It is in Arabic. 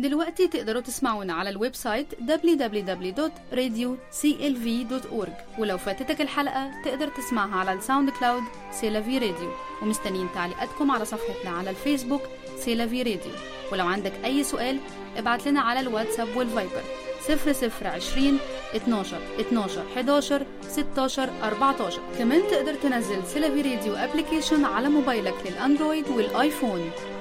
دلوقتي تقدروا تسمعونا على الويب سايت www.radioclv.org، ولو فاتتك الحلقة تقدر تسمعها على الساوند كلاود سيلافي راديو. ومستنين تعليقاتكم على صفحتنا على الفيسبوك سيلافي راديو. ولو عندك أي سؤال ابعت لنا على الواتساب والفايبر 0020 12 12 11 16 14. كمان تقدر تنزل سيلافي راديو ابليكيشن على موبايلك للأندرويد والآيفون.